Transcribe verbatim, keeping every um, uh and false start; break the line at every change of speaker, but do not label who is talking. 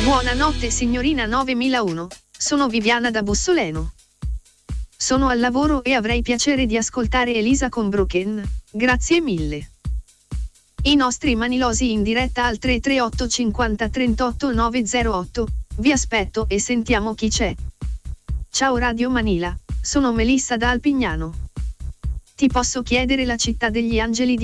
Buonanotte signorina novemilauno, sono Viviana da Bussoleno. Sono al lavoro e avrei piacere di ascoltare Elisa con Broken, grazie mille. I nostri manilosi in diretta al tre tre otto cinquanta trentotto novecentootto, vi aspetto e sentiamo chi c'è. Ciao Radio Manila, sono Melissa da Alpignano. Ti posso chiedere la città degli angeli di